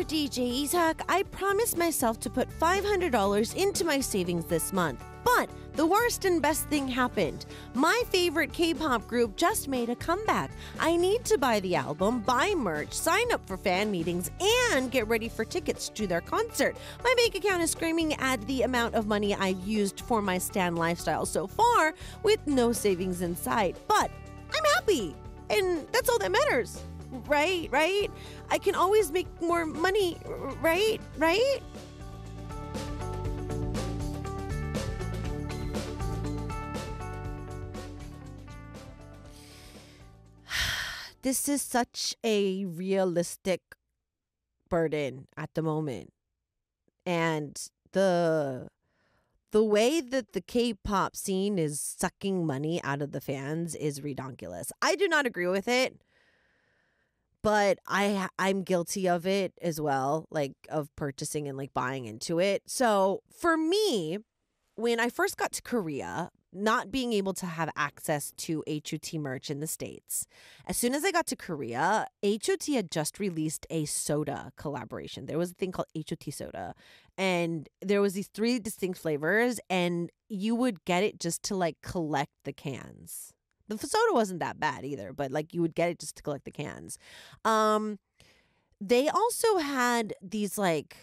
DJ Isaac, I promised myself to put $500 into my savings this month. But the worst and best thing happened. My favorite K-pop group just made a comeback. I need to buy the album, buy merch, sign up for fan meetings, and get ready for tickets to their concert. My bank account is screaming at the amount of money I've used for my stan lifestyle so far, with no savings in sight. But I'm happy, and that's all that matters. Right? I can always make more money, right? This is such a realistic burden at the moment. And the way that the K-pop scene is sucking money out of the fans is redonkulous. I do not agree with it. But I'm guilty of it as well, like of purchasing and like buying into it. So for me, when I first got to Korea, not being able to have access to HOT merch in the States, as soon as I got to Korea, HOT had just released a soda collaboration. There was a thing called HOT soda, and there was these 3 distinct flavors, and you would get it just to like collect the cans. The soda wasn't that bad either, but like you would get it just to collect the cans. They also had these like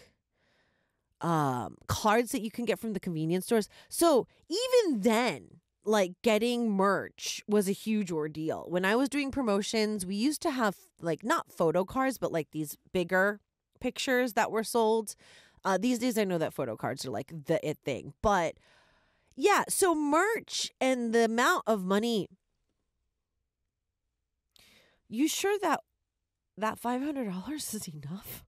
cards that you can get from the convenience stores. So even then, like getting merch was a huge ordeal. When I was doing promotions, we used to have like not photo cards, but like these bigger pictures that were sold. These days, I know that photo cards are like the it thing. But yeah, so merch and the amount of money. You sure that $500 is enough?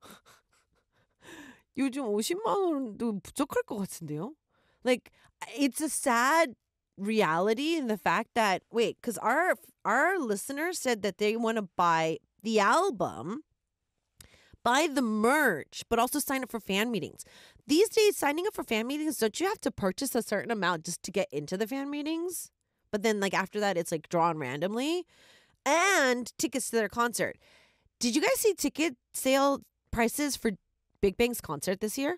요즘 50만 원도 부족할 것 같은데요? Like, it's a sad reality in the fact that, wait, because our listeners said that they want to buy the album, buy the merch, but also sign up for fan meetings. These days, signing up for fan meetings, don't you have to purchase a certain amount just to get into the fan meetings? But then, like, after that, it's like drawn randomly. And tickets to their concert. Did you guys see ticket sale prices for Big Bang's concert this year?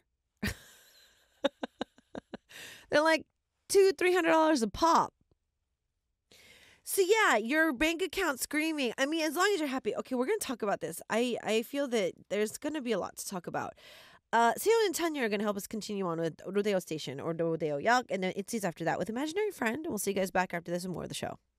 They're like $200-$300 a pop. So yeah, your bank account screaming. I mean, as long as you're happy. Okay, we're gonna talk about this. I feel that there's gonna be a lot to talk about. Seo and Tanya are gonna help us continue on with Rodeo Station or Rodeo Yak, and then Itzy's after that with Imaginary Friend. And we'll see you guys back after this and more of the show.